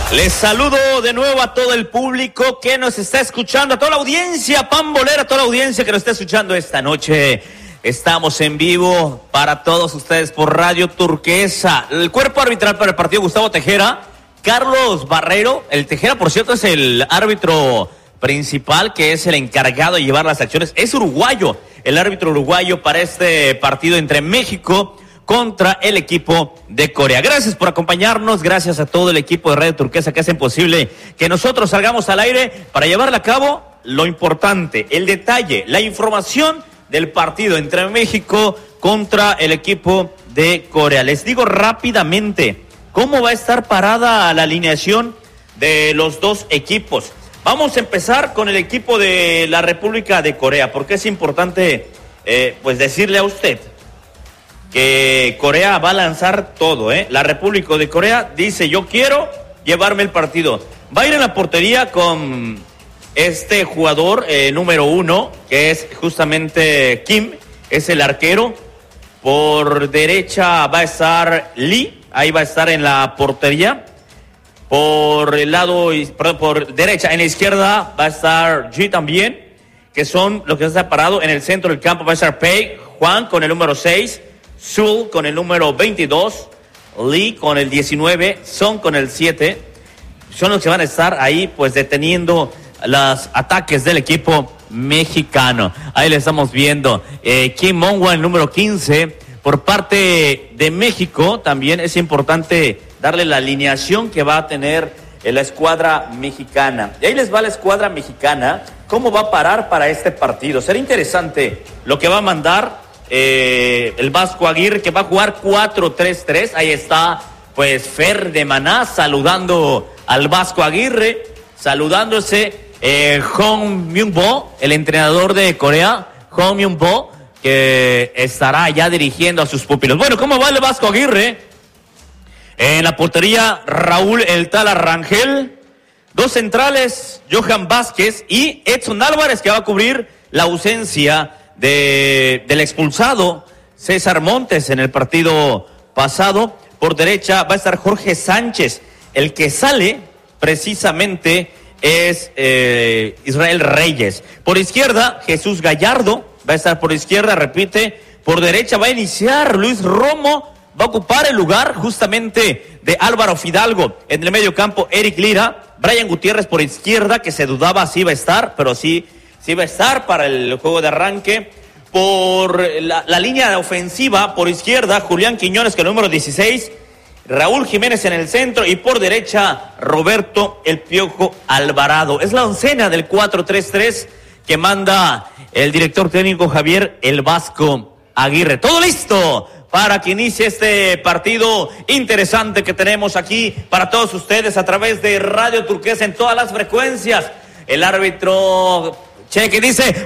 Les saludo de nuevo a todo el público que nos está escuchando, a toda la audiencia pambolera, a toda la audiencia que nos está escuchando esta noche. Estamos en vivo para todos ustedes por Radio Turquesa. El cuerpo arbitral para el partido Gustavo Tejera, Carlos Barrero. El Tejera, por cierto, es el árbitro principal, que es el encargado de llevar las acciones. Es uruguayo, el árbitro uruguayo para este partido entre México contra el equipo de Corea. Gracias por acompañarnos, gracias a todo el equipo de Radio Turquesa que hacen posible que nosotros salgamos al aire para llevarle a cabo lo importante, el detalle, la información del partido entre México contra el equipo de Corea. Les digo rápidamente cómo va a estar parada la alineación de los dos equipos. Vamos a empezar con el equipo de la República de Corea, porque es importante pues decirle a usted que Corea va a lanzar todo, La República de Corea dice: yo quiero llevarme el partido. Va a ir en la portería con este jugador número 1, que es justamente Kim, es el arquero. Por derecha va a estar Lee, ahí va a estar en la portería. Por el lado, perdón, por derecha, en la izquierda va a estar Ji también, que son los que están separados. En el centro del campo va a estar Pei, Juan con el número 6, Sul con el número 22, Lee con el 19, Son con el 7. Son los que van a estar ahí pues deteniendo los ataques del equipo mexicano. Ahí le estamos viendo. Kim Mongwa, el número 15. Por parte de México también es importante darle la alineación que va a tener la escuadra mexicana. Y ahí les va la escuadra mexicana, cómo va a parar para este partido. Será interesante lo que va a mandar el Vasco Aguirre, que va a jugar 4-3-3. Ahí está pues Fer de Maná saludando al Vasco Aguirre, saludándose Hong Myung-bo, el entrenador de Corea, Hong Myung-bo, que estará ya dirigiendo a sus pupilos. Bueno, ¿cómo va el Vasco Aguirre? En la portería, Raúl El Tala Rangel. Dos centrales, Johan Vázquez y Edson Álvarez, que va a cubrir la ausencia del expulsado César Montes en el partido pasado. Por derecha va a estar Jorge Sánchez. El que sale precisamente es Israel Reyes. Por izquierda, Jesús Gallardo va a estar por izquierda, repite. Por derecha va a iniciar Luis Romo, va a ocupar el lugar justamente de Álvaro Fidalgo. En el medio campo, Eric Lira. Brian Gutiérrez por izquierda, que se dudaba si iba a estar, pero sí va a estar para el juego de arranque. Por la línea ofensiva, por izquierda, Julián Quiñones con el número 16, Raúl Jiménez en el centro, y por derecha, Roberto El Piojo Alvarado. Es la oncena del 4-3-3 que manda el director técnico Javier El Vasco Aguirre. Todo listo para que inicie este partido interesante que tenemos aquí para todos ustedes a través de Radio Turquesa en todas las frecuencias. El árbitro cheque dice: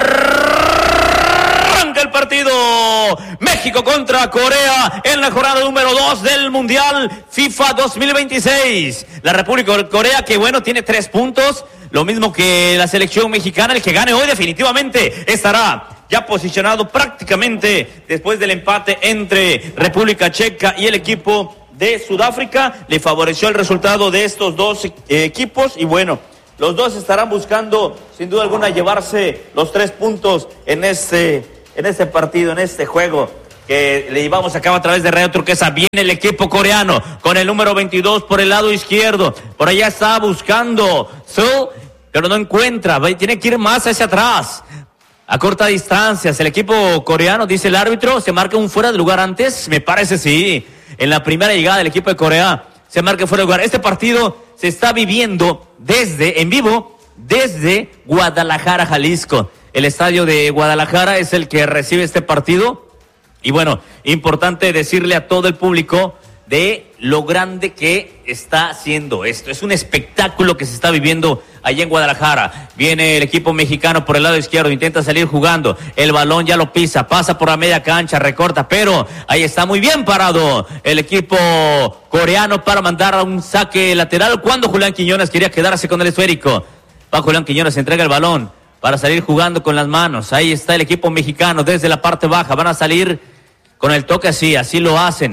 arranca el partido. México contra Corea en la jornada número 2 del Mundial FIFA 2026. La República de Corea, que bueno, tiene 3 puntos, lo mismo que la selección mexicana. El que gane hoy definitivamente estará ya posicionado prácticamente después del empate entre República Checa y el equipo de Sudáfrica. Le favoreció el resultado de estos dos equipos y bueno, los dos estarán buscando sin duda alguna llevarse los 3 puntos en este partido, en este juego que le llevamos a cabo a través de Radio Turquesa. Viene el equipo coreano con el número 22 por el lado izquierdo. Por allá está buscando So, pero no encuentra. Tiene que ir más hacia atrás, a corta distancia. El equipo coreano, dice el árbitro, se marca un fuera de lugar antes. Me parece, sí. En la primera llegada del equipo de Corea se marca fuera de lugar. Este partido se está viviendo en vivo desde Guadalajara, Jalisco. El estadio de Guadalajara es el que recibe este partido. Y bueno, importante decirle a todo el público de lo grande que está haciendo esto. Es un espectáculo que se está viviendo allá en Guadalajara. Viene el equipo mexicano por el lado izquierdo, intenta salir jugando. El balón ya lo pisa, pasa por la media cancha, recorta, pero ahí está muy bien parado el equipo coreano para mandar a un saque lateral cuando Julián Quiñones quería quedarse con el esférico. Va Julián Quiñones, entrega el balón para salir jugando con las manos. Ahí está el equipo mexicano desde la parte baja. Van a salir con el toque, así lo hacen.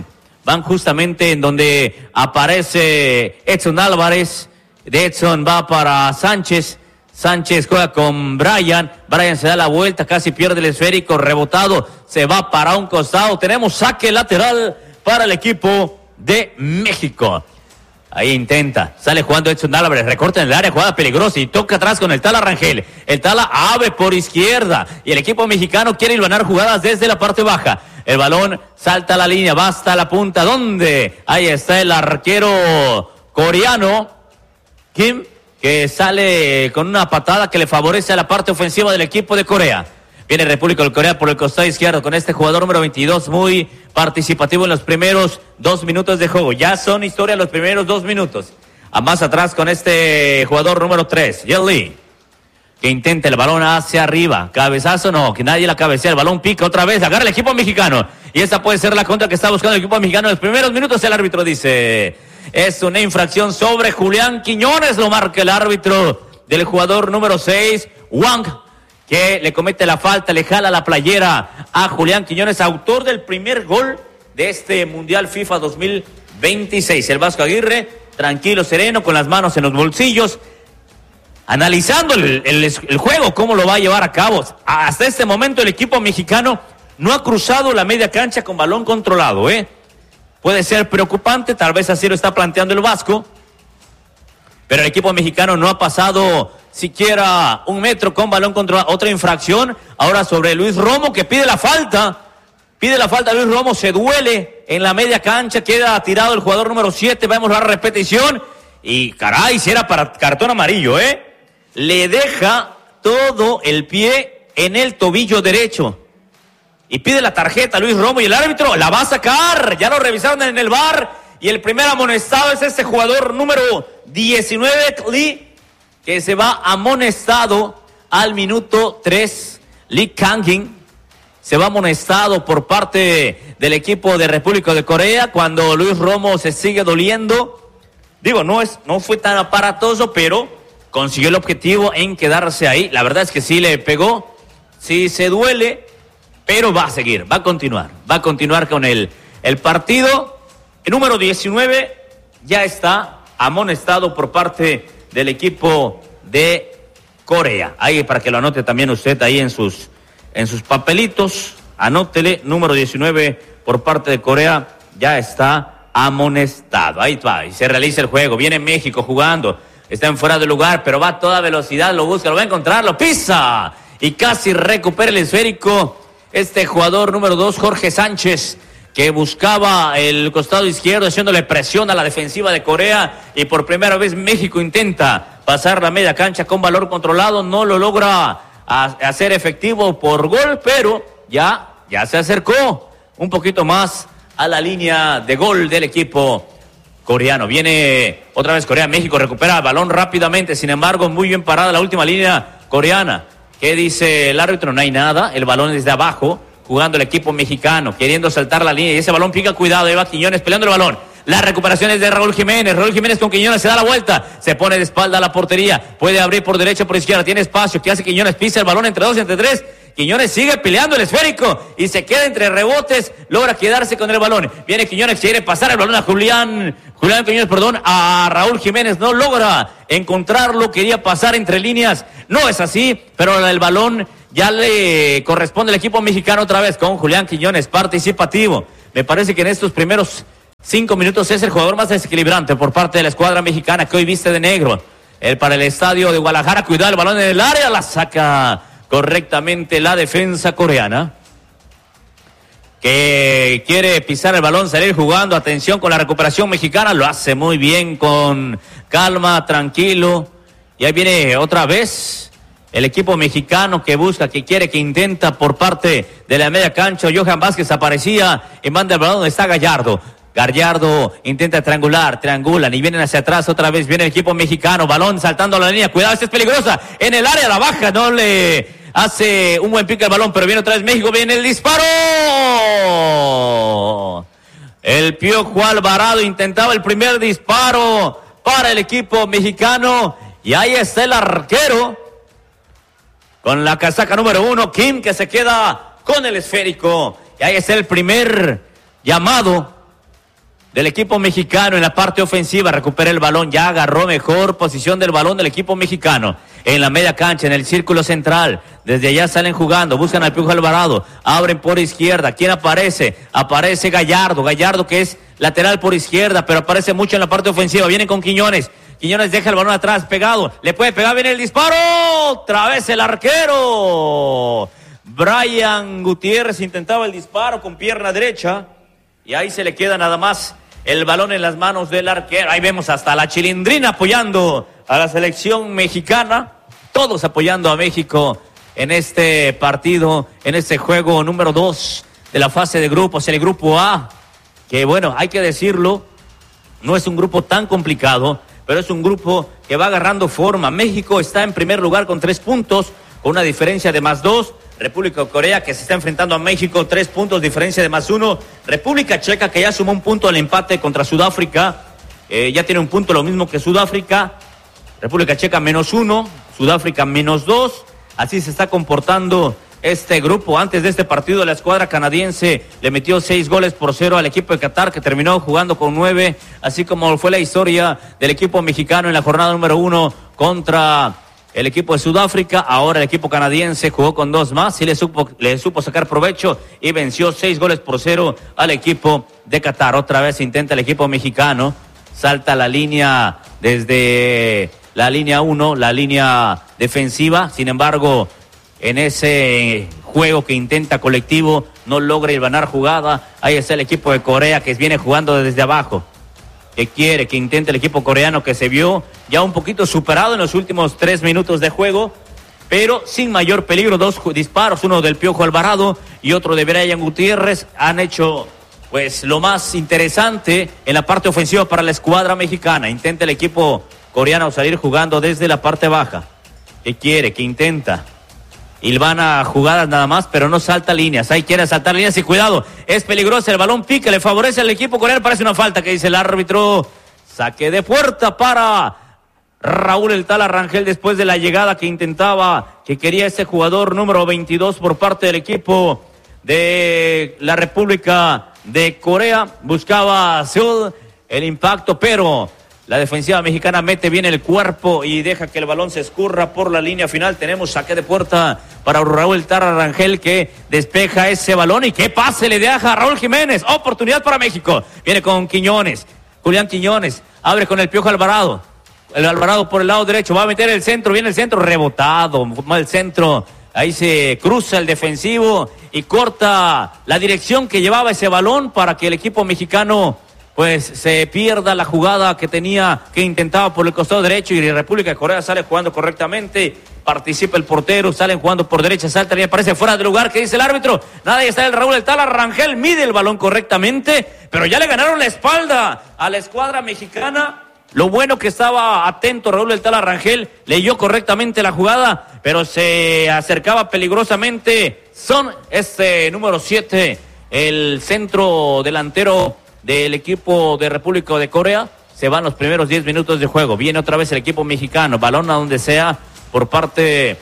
van justamente en donde aparece Edson Álvarez. De Edson va para Sánchez. Sánchez juega con Brian. Brian se da la vuelta, casi pierde el esférico, rebotado, se va para un costado. Tenemos saque lateral para el equipo de México. Ahí intenta, sale jugando Edson Álvarez, recorta en el área, jugada peligrosa y toca atrás con el Tala Rangel. El Tala abre por izquierda y el equipo mexicano quiere hilvanar jugadas desde la parte baja. El balón salta a la línea, va hasta la punta. ¿Dónde? Ahí está el arquero coreano, Kim, que sale con una patada que le favorece a la parte ofensiva del equipo de Corea. Viene República de Corea por el costado izquierdo con este jugador número 22, muy participativo en los primeros 2 minutos de juego. Ya son historia los primeros 2 minutos. A más atrás con este jugador número 3, Jet Li, que intenta el balón hacia arriba. Cabezazo no, que nadie la cabecea. El balón pica otra vez, agarra el equipo mexicano. Y esa puede ser la contra que está buscando el equipo mexicano. En los primeros minutos el árbitro dice, es una infracción sobre Julián Quiñones, lo marca el árbitro del jugador número 6, Wang, que le comete la falta, le jala la playera a Julián Quiñones, autor del primer gol de este Mundial FIFA 2026. El Vasco Aguirre, tranquilo, sereno, con las manos en los bolsillos, analizando el juego, cómo lo va a llevar a cabo. Hasta este momento el equipo mexicano no ha cruzado la media cancha con balón controlado, Puede ser preocupante, tal vez así lo está planteando el Vasco, pero el equipo mexicano no ha pasado siquiera 1 metro con balón controlado. Otra infracción ahora sobre Luis Romo, que pide la falta. Luis Romo, se duele en la media cancha, queda tirado el jugador número 7, vamos a la repetición, y caray, si era para cartón amarillo, le deja todo el pie en el tobillo derecho, y pide la tarjeta Luis Romo, y el árbitro la va a sacar, ya lo revisaron en el VAR, y el primer amonestado es este jugador número 19, Lee, que se va amonestado al minuto 3, Lee Kang-in. Se va amonestado por parte del equipo de República de Corea cuando Luis Romo se sigue doliendo. Digo, no fue tan aparatoso, pero consiguió el objetivo en quedarse ahí. La verdad es que sí le pegó, sí se duele, pero va a seguir, va a continuar con el partido. El número 19 ya está amonestado por parte del equipo de Corea. Ahí para que lo anote también usted ahí en sus papelitos, anótele, número 19 por parte de Corea, ya está amonestado. Ahí va, y se realiza el juego. Viene México jugando, está en fuera de lugar, pero va a toda velocidad, lo busca, lo va a encontrar, lo pisa, y casi recupera el esférico este jugador número 2, Jorge Sánchez, que buscaba el costado izquierdo, haciéndole presión a la defensiva de Corea, y por primera vez México intenta pasar la media cancha con valor controlado, no lo logra hacer efectivo por gol, pero ya se acercó un poquito más a la línea de gol del equipo coreano. Viene otra vez Corea, México recupera el balón rápidamente, sin embargo muy bien parada la última línea coreana. ¿Qué dice el árbitro? No hay nada, el balón es de abajo, jugando el equipo mexicano, queriendo saltar la línea, y ese balón pica, cuidado, ahí va Quiñones peleando el balón. La recuperación es de Raúl Jiménez con Quiñones, se da la vuelta, se pone de espalda a la portería, puede abrir por derecha, por izquierda, tiene espacio, ¿qué hace Quiñones? Pisa el balón entre 2 y entre 3, Quiñones sigue peleando el esférico y se queda entre rebotes, logra quedarse con el balón. Viene Quiñones, quiere pasar el balón a Julián Quiñones, a Raúl Jiménez, no logra encontrarlo, quería pasar entre líneas, no es así, pero el balón ya le corresponde al equipo mexicano otra vez con Julián Quiñones, participativo. Me parece que en estos primeros 5 minutos es el jugador más desequilibrante por parte de la escuadra mexicana que hoy viste de negro. Para el estadio de Guadalajara, cuidado el balón en el área, la saca correctamente la defensa coreana, que quiere pisar el balón, salir jugando. Atención con la recuperación mexicana, lo hace muy bien, con calma, tranquilo. Y ahí viene otra vez el equipo mexicano que busca, que quiere, que intenta por parte de la media cancha. Johan Vázquez aparecía y manda el balón donde está Gallardo. Gallardo intenta triangulan y vienen hacia atrás otra vez, viene el equipo mexicano, balón saltando a la línea, cuidado, esta es peligrosa, en el área, la baja, no le hace un buen pique al balón, pero viene otra vez México, viene el disparo, el Piojo Alvarado intentaba el primer disparo para el equipo mexicano, y ahí está el arquero, con la casaca número 1, Kim, que se queda con el esférico, y ahí está el primer llamado del equipo mexicano en la parte ofensiva. Recupera el balón, ya agarró mejor posición del balón del equipo mexicano. En la media cancha, en el círculo central. Desde allá salen jugando, buscan al Piojo Alvarado. Abren por izquierda. ¿Quién aparece? Aparece Gallardo. Gallardo que es lateral por izquierda, pero aparece mucho en la parte ofensiva. Vienen con Quiñones. Quiñones deja el balón atrás, pegado. Le puede pegar, viene el disparo. Otra vez el arquero. Brian Gutiérrez intentaba el disparo con pierna derecha. Y ahí se le queda nada más el balón en las manos del arquero. Ahí vemos hasta la Chilindrina apoyando a la selección mexicana. Todos apoyando a México en este partido, en este juego número 2 de la fase de grupos, el grupo A. Que bueno, hay que decirlo, no es un grupo tan complicado, pero es un grupo que va agarrando forma. México está en primer lugar con 3 puntos, con una diferencia de +2. República de Corea que se está enfrentando a México, 3 puntos, diferencia de +1. República Checa que ya sumó un punto al empate contra Sudáfrica, ya tiene un punto lo mismo que Sudáfrica. República Checa -1, Sudáfrica -2. Así se está comportando este grupo. Antes de este partido la escuadra canadiense le metió 6-0 al equipo de Qatar, que terminó jugando con 9, así como fue la historia del equipo mexicano en la jornada número 1 contra el equipo de Sudáfrica. Ahora el equipo canadiense jugó con 2 más y le supo sacar provecho y venció 6-0 al equipo de Qatar. Otra vez intenta el equipo mexicano, salta la línea desde la línea 1, la línea defensiva. Sin embargo, en ese juego que intenta colectivo, no logra hilvanar jugada. Ahí está el equipo de Corea que viene jugando desde abajo, que quiere, que intente el equipo coreano, que se vio ya un poquito superado en los últimos 3 minutos de juego, pero sin mayor peligro. 2 disparos, uno del Piojo Alvarado y otro de Brian Gutiérrez, han hecho pues lo más interesante en la parte ofensiva para la escuadra mexicana. Intenta el equipo coreano salir jugando desde la parte baja, que quiere, que intenta. Hilvana jugadas nada más, pero no salta líneas. Ahí quiere saltar líneas y cuidado, es peligroso, el balón pica, le favorece al equipo coreano, parece una falta que dice el árbitro. Saque de puerta para Raúl El Tala Rangel después de la llegada que intentaba, que quería ese jugador número 22 por parte del equipo de la República de Corea. Buscaba Seúl el impacto, pero la defensiva mexicana mete bien el cuerpo y deja que el balón se escurra por la línea final. Tenemos saque de puerta para Raúl Tala Rangel, que despeja ese balón. Y qué pase le deja a Raúl Jiménez. Oportunidad para México. Viene con Quiñones. Julián Quiñones abre con el Piojo Alvarado. El Alvarado por el lado derecho. Va a meter el centro. Viene el centro rebotado. Mal centro. Ahí se cruza el defensivo y corta la dirección que llevaba ese balón para que el equipo mexicano pues se pierda la jugada que tenía, que intentaba por el costado derecho, y República de Corea sale jugando correctamente. Participa el portero, salen jugando por derecha, salta y aparece fuera de lugar. ¿Qué dice el árbitro? Nada, y está el Raúl El Tala Rangel, mide el balón correctamente, pero ya le ganaron la espalda a la escuadra mexicana. Lo bueno que estaba atento Raúl El Tala Rangel, leyó correctamente la jugada, pero se acercaba peligrosamente. Son número 7, el centro delantero del equipo de República de Corea. Se van los primeros 10 minutos de juego. Viene otra vez el equipo mexicano. Balón a donde sea por parte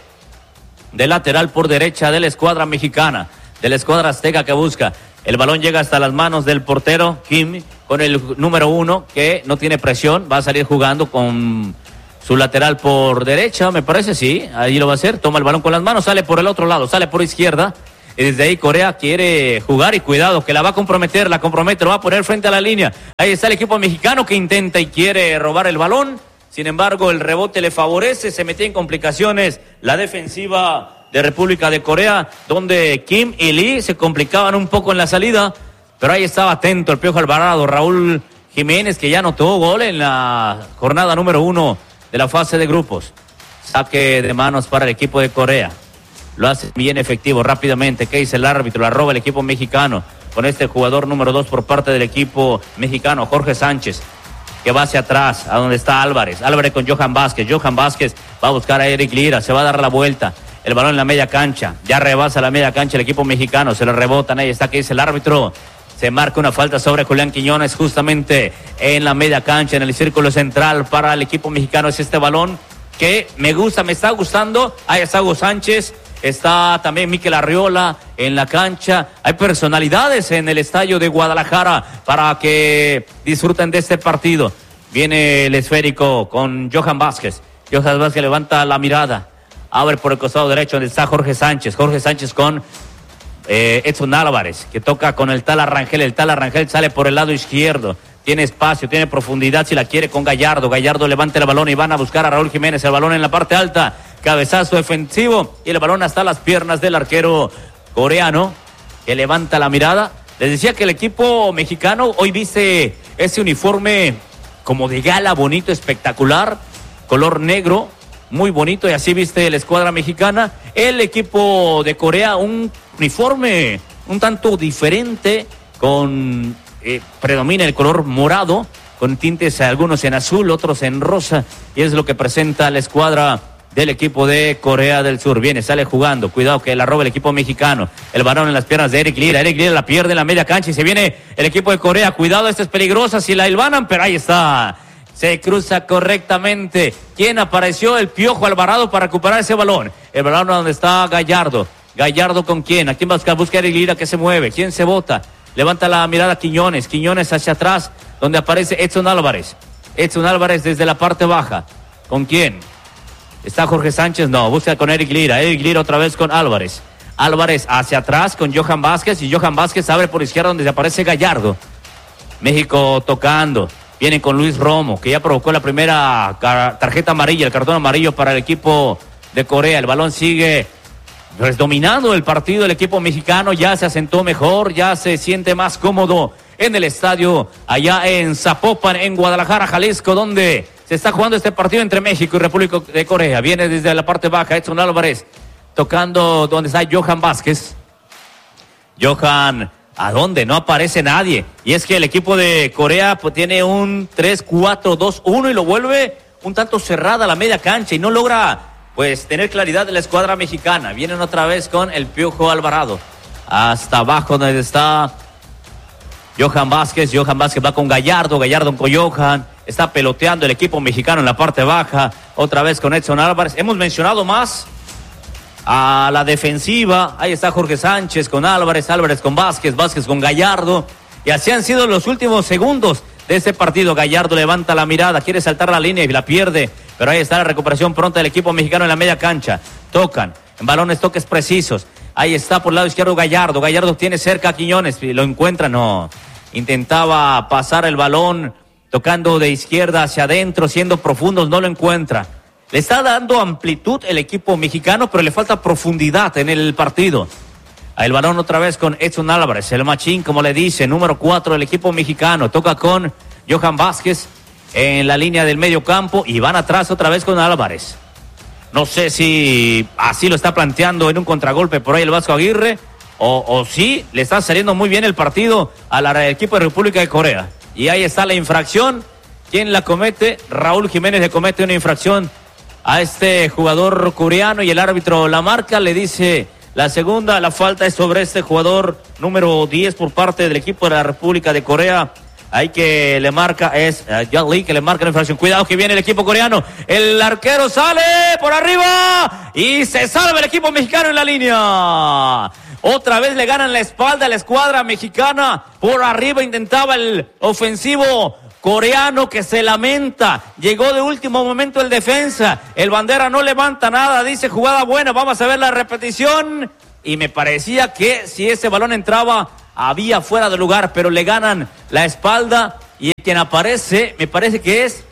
del lateral por derecha de la escuadra mexicana, de la escuadra azteca, que busca. El balón llega hasta las manos del portero Kim, con el número 1, que no tiene presión. Va a salir jugando con su lateral por derecha, me parece, sí. Ahí lo va a hacer. Toma el balón con las manos, sale por el otro lado, sale por izquierda. Y desde ahí Corea quiere jugar, y cuidado, que la va a comprometer, la compromete, lo va a poner frente a la línea. Ahí está el equipo mexicano que intenta y quiere robar el balón. Sin embargo, el rebote le favorece, se metió en complicaciones la defensiva de República de Corea, donde Kim y Lee se complicaban un poco en la salida. Pero ahí estaba atento el Piojo Alvarado, Raúl Jiménez, que ya anotó gol en la jornada número 1 de la fase de grupos. Saque de manos para el equipo de Corea. Lo hace bien efectivo, rápidamente. ¿Qué dice el árbitro? La roba el equipo mexicano con este jugador número 2 por parte del equipo mexicano, Jorge Sánchez, que va hacia atrás, a donde está Álvarez. Álvarez con Johan Vázquez. Johan Vázquez va a buscar a Eric Lira, se va a dar la vuelta. El balón en la media cancha. Ya rebasa la media cancha el equipo mexicano. Se lo rebotan. Ahí está. ¿Qué dice el árbitro? Se marca una falta sobre Julián Quiñones, justamente en la media cancha, en el círculo central para el equipo mexicano. Es este balón que me gusta, me está gustando. Ahí está Hugo Sánchez. está también Mikel Arriola en la cancha. Hay personalidades en el estadio de Guadalajara para que disfruten de este partido. Viene el esférico con Johan Vázquez. Johan Vázquez levanta la mirada, abre por el costado derecho donde está Jorge Sánchez con Edson Álvarez, que toca con el Tala Rangel. El Tala Rangel sale por el lado izquierdo, tiene espacio, tiene profundidad si la quiere con Gallardo. Gallardo levanta el balón y van a buscar a Raúl Jiménez. El balón en la parte alta, cabezazo defensivo y el balón hasta las piernas del arquero coreano, que levanta la mirada. Les decía que el equipo mexicano hoy viste ese uniforme como de gala, bonito, espectacular, color negro, muy bonito, y así viste la escuadra mexicana. El equipo de Corea, un uniforme un tanto diferente, con predomina el color morado, con tintes algunos en azul, otros en rosa, y es lo que presenta la escuadra del equipo de Corea del Sur. Viene, sale jugando, cuidado que la roba el equipo mexicano, el balón en las piernas de Eric Lira la pierde en la media cancha y se viene el equipo de Corea. Cuidado, esta es peligrosa si la hilvanan, pero ahí está, se cruza correctamente. ¿Quién apareció? El Piojo Alvarado para recuperar ese balón. El balón donde está Gallardo. ¿Gallardo con quién? ¿A quién va a buscar? Busca Eric Lira, que se mueve. ¿Quién se bota? Levanta la mirada Quiñones hacia atrás, donde aparece Edson Álvarez desde la parte baja. ¿Con quién? ¿Está Jorge Sánchez? No, busca con Eric Lira otra vez con Álvarez hacia atrás con Johan Vázquez, y Johan Vázquez abre por izquierda donde aparece Gallardo. México tocando, viene con Luis Romo, que ya provocó la primera tarjeta amarilla, el cartón amarillo para el equipo de Corea. El balón sigue dominando el partido, el equipo mexicano ya se asentó mejor, ya se siente más cómodo en el estadio allá en Zapopan, en Guadalajara, Jalisco, donde se está jugando este partido entre México y República de Corea. Viene desde la parte baja Edson Álvarez, tocando donde está Johan Vázquez. Johan, ¿a dónde? No aparece nadie. Y es que el equipo de Corea pues tiene un 3-4-2-1 y lo vuelve un tanto cerrada la media cancha y no logra pues tener claridad de la escuadra mexicana. Vienen otra vez con el Piojo Alvarado. Hasta abajo donde está Johan Vázquez va con Gallardo con Johan. Está peloteando el equipo mexicano en la parte baja. Otra vez con Edson Álvarez. Hemos mencionado más a la defensiva. Ahí está Jorge Sánchez con Álvarez con Vázquez con Gallardo. Y así han sido los últimos segundos de este partido. Gallardo levanta la mirada, quiere saltar la línea y la pierde. Pero ahí está la recuperación pronta del equipo mexicano en la media cancha. Tocan, en balones, toques precisos. Ahí está por el lado izquierdo Gallardo. Gallardo tiene cerca a Quiñones. Lo encuentra, no. Intentaba pasar el balón, tocando de izquierda hacia adentro, siendo profundos, no lo encuentra. Le está dando amplitud el equipo mexicano, pero le falta profundidad en el partido. El balón otra vez con Edson Álvarez, el machín, como le dice, número 4 del equipo mexicano. Toca con Johan Vázquez en la línea del medio campo y van atrás otra vez con Álvarez. No sé si así lo está planteando en un contragolpe por ahí el Vasco Aguirre o sí le está saliendo muy bien el partido al equipo de República de Corea. Y ahí está la infracción. ¿Quién la comete? Raúl Jiménez le comete una infracción a este jugador coreano y el árbitro la marca, le dice la segunda, la falta es sobre este jugador número 10 por parte del equipo de la República de Corea. Ahí que le marca es Jan Lee, que le marca la infracción. Cuidado que viene el equipo coreano. El arquero sale por arriba y se salva el equipo mexicano en la línea. Otra vez le ganan la espalda a la escuadra mexicana. Por arriba intentaba el ofensivo coreano que se lamenta. Llegó de último momento el defensa. El bandera no levanta nada. Dice jugada buena. Vamos a ver la repetición. Y me parecía que si ese balón entraba había fuera de lugar, pero le ganan la espalda y quien aparece, me parece que es,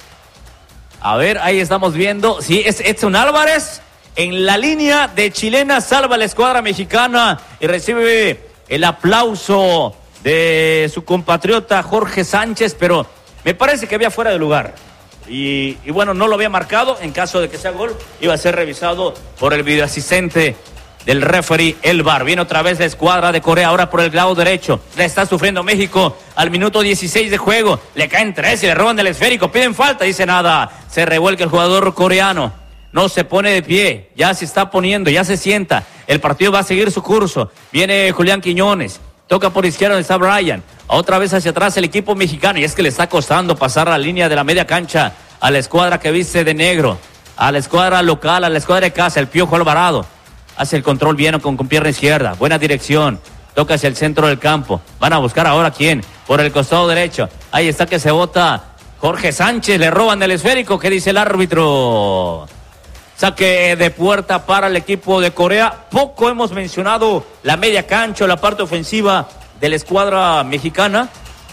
a ver, ahí estamos viendo, sí, es Edson Álvarez, en la línea de chilena, salva a la escuadra mexicana y recibe el aplauso de su compatriota Jorge Sánchez, pero me parece que había fuera de lugar. Y bueno, no lo había marcado, en caso de que sea gol, iba a ser revisado por el videoasistente del referee, el VAR. Viene otra vez la escuadra de Corea, ahora por el lado derecho. La está sufriendo México al minuto 16 de juego. Le caen 3 y le roban del esférico. Piden falta, dice nada. Se revuelca el jugador coreano. No se pone de pie. Ya se está poniendo, ya se sienta. El partido va a seguir su curso. Viene Julián Quiñones. Toca por izquierda donde está Brian. Otra vez hacia atrás el equipo mexicano. Y es que le está costando pasar la línea de la media cancha a la escuadra que viste de negro. A la escuadra local, a la escuadra de casa, el Piojo Alvarado. Hace el control bien con pierna izquierda. Buena dirección. Toca hacia el centro del campo. Van a buscar ahora quién. Por el costado derecho. Ahí está que se bota Jorge Sánchez. Le roban el esférico. ¿Qué dice el árbitro? Saque de puerta para el equipo de Corea. Poco hemos mencionado la media cancha, la parte ofensiva de la escuadra mexicana.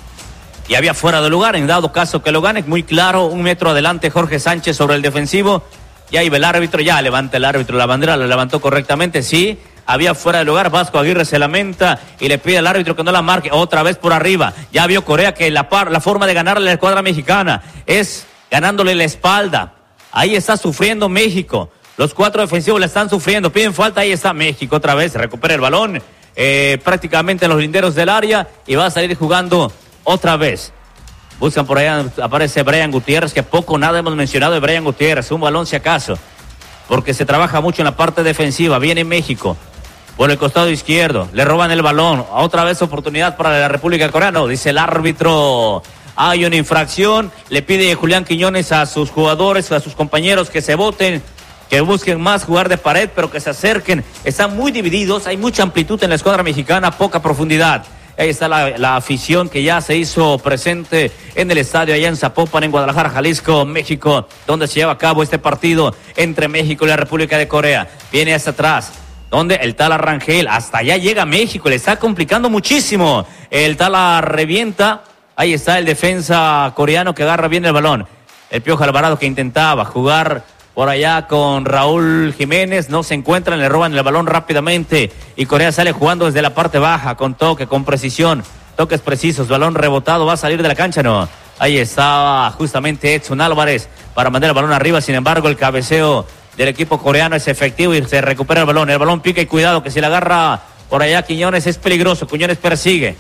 Y había fuera de lugar, en dado caso que lo gane. Muy claro, 1 metro adelante Jorge Sánchez sobre el defensivo. Y ahí ve el árbitro, ya levanta el árbitro la bandera, la levantó correctamente, sí. Había fuera de lugar, Vasco Aguirre se lamenta y le pide al árbitro que no la marque. Otra vez por arriba. Ya vio Corea que la forma de ganarle a la escuadra mexicana es ganándole la espalda. Ahí está sufriendo México. Los 4 defensivos le están sufriendo. Piden falta, ahí está México otra vez. Recupera el balón prácticamente en los linderos del área y va a salir jugando otra vez. Buscan por allá, aparece Brian Gutiérrez, que poco nada hemos mencionado de Brian Gutiérrez. Un balón si acaso, porque se trabaja mucho en la parte defensiva. Viene México por el costado izquierdo. Le roban el balón. Otra vez oportunidad para la República de Corea. No, dice el árbitro. Hay una infracción. Le pide Julián Quiñones a sus jugadores, a sus compañeros que se voten, que busquen más jugar de pared, pero que se acerquen. Están muy divididos. Hay mucha amplitud en la escuadra mexicana, poca profundidad. Ahí está la afición que ya se hizo presente en el estadio allá en Zapopan, en Guadalajara, Jalisco, México, donde se lleva a cabo este partido entre México y la República de Corea. Viene hasta atrás, donde el Tala Rangel, hasta allá llega México, le está complicando muchísimo. El Tala revienta, ahí está el defensa coreano que agarra bien el balón. El Piojo Alvarado que intentaba jugar por allá con Raúl Jiménez, no se encuentran, le roban el balón rápidamente y Corea sale jugando desde la parte baja, con toque, con precisión, toques precisos, balón rebotado, va a salir de la cancha, no. Ahí estaba justamente Edson Álvarez para mandar el balón arriba, sin embargo el cabeceo del equipo coreano es efectivo y se recupera el balón pica y cuidado que si la agarra por allá Quiñones es peligroso, Quiñones persigue.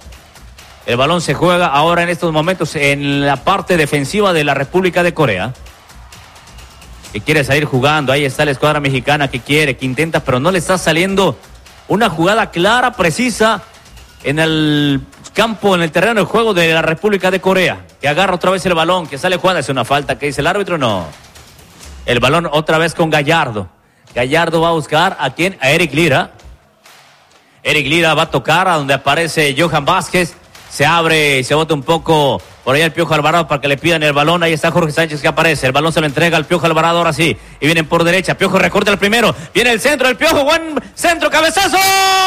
El balón se juega ahora en estos momentos en la parte defensiva de la República de Corea, que quiere salir jugando. Ahí está la escuadra mexicana que quiere, que intenta, pero no le está saliendo una jugada clara, precisa en el campo, en el terreno de juego de la República de Corea, que agarra otra vez el balón, que sale jugando. Es una falta que dice el árbitro, no. El balón otra vez con Gallardo. Gallardo va a buscar a quién, a Eric Lira. Eric Lira va a tocar a donde aparece Johan Vázquez. Se abre y se bota un poco por ahí el Piojo Alvarado para que le pidan el balón. Ahí está Jorge Sánchez que aparece. El balón se lo entrega al Piojo Alvarado ahora sí. Y vienen por derecha. Piojo recorta el primero. Viene el centro del Piojo. Buen centro, cabezazo.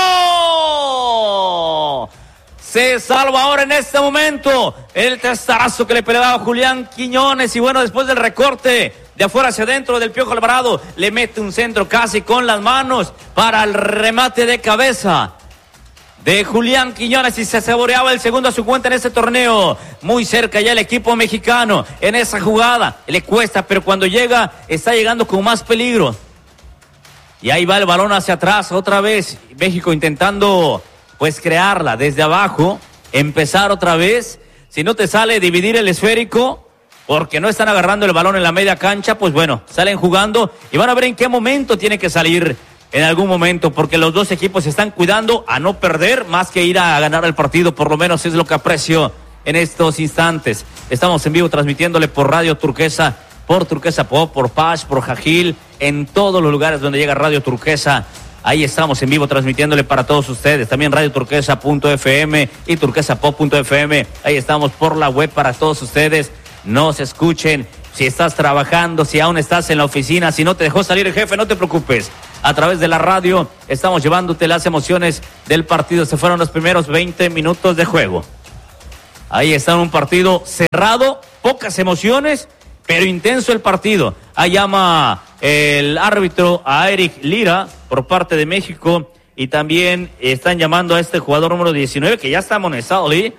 Se salva ahora en este momento el testazo que le peleaba Julián Quiñones. Y bueno, después del recorte de afuera hacia adentro del Piojo Alvarado, le mete un centro casi con las manos para el remate de cabeza de Julián Quiñones y se saboreaba el segundo a su cuenta en este torneo. Muy cerca ya el equipo mexicano en esa jugada. Le cuesta, pero cuando llega, está llegando con más peligro. Y ahí va el balón hacia atrás otra vez. México intentando, pues, crearla desde abajo. Empezar otra vez. Si no te sale dividir el esférico, porque no están agarrando el balón en la media cancha, pues bueno, salen jugando y van a ver en qué momento tiene que salir. En algún momento, porque los dos equipos se están cuidando a no perder más que ir a ganar el partido, por lo menos es lo que aprecio en estos instantes. Estamos en vivo transmitiéndole por Radio Turquesa, por Turquesa Pop, por Paz, por Jajil, en todos los lugares donde llega Radio Turquesa. Ahí estamos en vivo transmitiéndole para todos ustedes. También Radio Turquesa.fm y turquesapop.fm. Ahí estamos por la web para todos ustedes. Nos escuchen. Si estás trabajando, si aún estás en la oficina, si no te dejó salir el jefe, no te preocupes. A través de la radio estamos llevándote las emociones del partido. Se fueron los primeros 20 minutos de juego. Ahí está un partido cerrado, pocas emociones, pero intenso el partido. Ahí llama el árbitro a Eric Lira por parte de México y también están llamando a este jugador número 19 que ya está amonestado, ¿sí?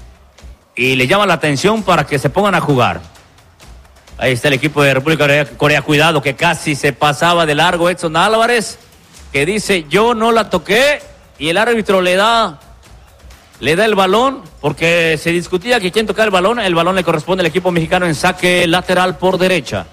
Y le llama la atención para que se pongan a jugar. Ahí está el equipo de República de Corea. Cuidado que casi se pasaba de largo Edson Álvarez, que dice yo no la toqué, y el árbitro le da el balón porque se discutía que quién tocaba el balón le corresponde al equipo mexicano en saque lateral por derecha.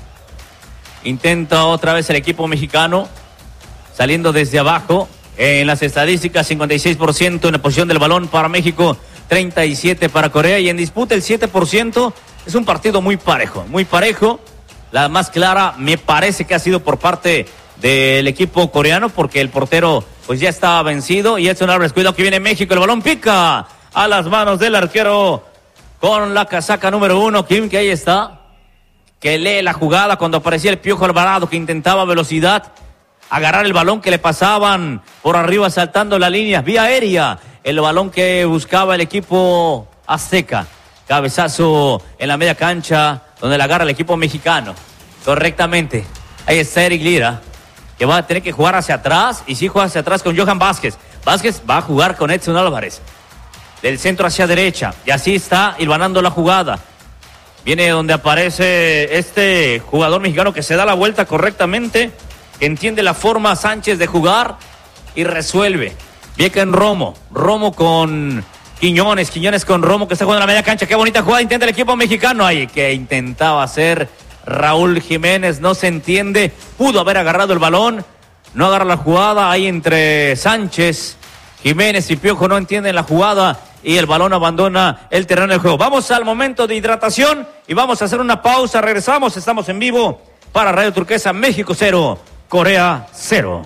Intenta otra vez el equipo mexicano saliendo desde abajo. En las estadísticas 56% en la posición del balón para México, 37% para Corea, y en disputa el 7%. Es un partido muy parejo, muy parejo. La más clara me parece que ha sido por parte del equipo coreano porque el portero pues ya estaba vencido. Y Edson Álvarez, cuidado que viene México, el balón pica a las manos del arquero con la casaca número 1, Kim, que ahí está, que lee la jugada cuando aparecía el Piojo Alvarado, que intentaba velocidad, agarrar el balón que le pasaban por arriba saltando la línea, vía aérea, el balón que buscaba el equipo azteca. Cabezazo en la media cancha, donde la agarra el equipo mexicano. Correctamente. Ahí está Eric Lira, que va a tener que jugar hacia atrás, y sí juega hacia atrás con Johan Vázquez. Vázquez va a jugar con Edson Álvarez. Del centro hacia derecha, y así está hilvanando la jugada. Viene donde aparece este jugador mexicano que se da la vuelta correctamente, que entiende la forma Sánchez de jugar y resuelve. Vieca en Romo con Quiñones con Romo, que está jugando en la media cancha. Qué bonita jugada intenta el equipo mexicano ahí, que intentaba hacer Raúl Jiménez, no se entiende. Pudo haber agarrado el balón, no agarra la jugada ahí entre Sánchez, Jiménez y Piojo, no entienden la jugada y el balón abandona el terreno del juego. Vamos al momento de hidratación y vamos a hacer una pausa. Regresamos, estamos en vivo para Radio Turquesa. México 0, Corea 0.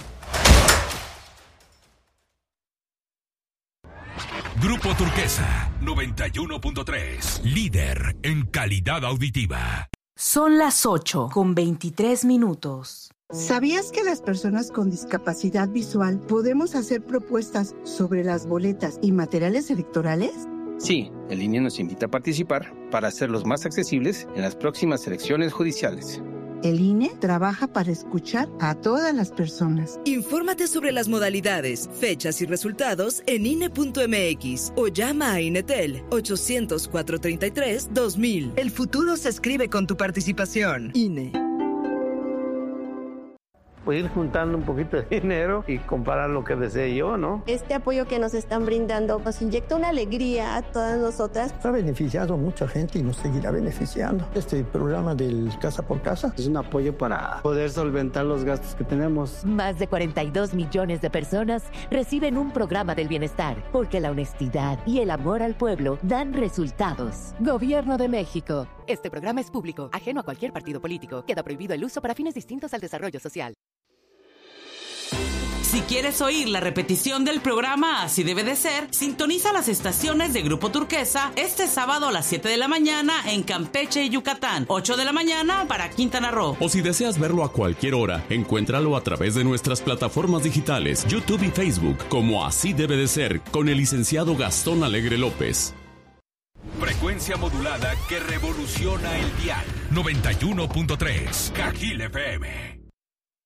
Grupo Turquesa 91.3, líder en calidad auditiva. Son las 8:23. ¿Sabías que las personas con discapacidad visual podemos hacer propuestas sobre las boletas y materiales electorales? Sí, el INE nos invita a participar para hacerlos más accesibles en las próximas elecciones judiciales. El INE trabaja para escuchar a todas las personas. Infórmate sobre las modalidades, fechas y resultados en INE.mx o llama a INETEL 800-433-2000. El futuro se escribe con tu participación. INE. Pues ir juntando un poquito de dinero y comprar lo que desee yo, ¿no? Este apoyo que nos están brindando nos inyecta una alegría a todas nosotras. Ha beneficiado a mucha gente y nos seguirá beneficiando. Este programa del Casa por Casa es un apoyo para poder solventar los gastos que tenemos. Más de 42 millones de personas reciben un programa del bienestar, porque la honestidad y el amor al pueblo dan resultados. Gobierno de México. Este programa es público, ajeno a cualquier partido político. Queda prohibido el uso para fines distintos al desarrollo social. Si quieres oír la repetición del programa Así Debe de Ser, sintoniza las estaciones de Grupo Turquesa este sábado a las 7 de la mañana en Campeche y Yucatán, 8 de la mañana para Quintana Roo. O si deseas verlo a cualquier hora, encuéntralo a través de nuestras plataformas digitales, YouTube y Facebook, como Así Debe de Ser, con el licenciado Gastón Alegre López. Frecuencia modulada que revoluciona el dial. 91.3, Cajil FM.